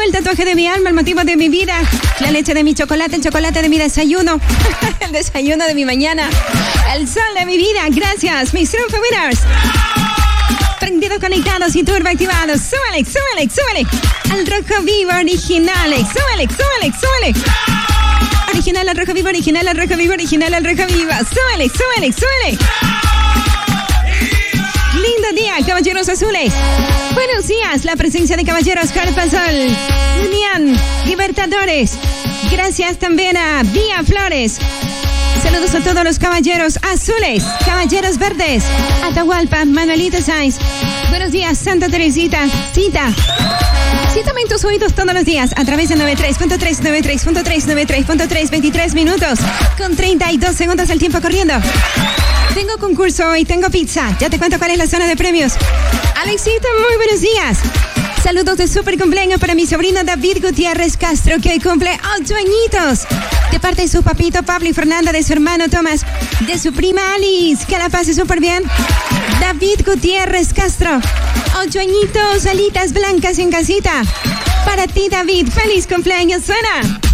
el tatuaje de mi alma, el motivo de mi vida, la leche de mi chocolate, el chocolate de mi desayuno, el desayuno de mi mañana, el sol de mi vida. Gracias, mis Triunfo Winners. Prendidos, conectados y turbo activados. Súbele, súbele, súbele. Al rojo vivo original. Súbele, súbele, súbele. Original al rojo vivo, original al rojo vivo, original al rojo vivo. Súbele, súbele, súbele. Lindo día, caballeros azules. Buenos días, la presencia de caballeros Carpasol, Unión, Libertadores. Gracias también a Vía Flores. Saludos a todos los caballeros azules, caballeros verdes, Atahualpa, Manuelito Sáenz. Buenos días, Santa Teresita, Cita. Cítame en tus oídos todos los días a través de 93.3, 93.3, 23 minutos con 32 segundos el tiempo corriendo. Tengo concurso y tengo pizza. Ya te cuento cuál es la zona de premios. Alexito, muy buenos días. Saludos de súper cumpleaños para mi sobrino David Gutiérrez Castro, que hoy cumple 8 añitos. De parte de su papito Pablo y Fernanda, de su hermano Tomás, de su prima Alice. Que la pase súper bien. David Gutiérrez Castro, 8 añitos, alitas blancas en casita. Para ti, David, feliz cumpleaños, suena.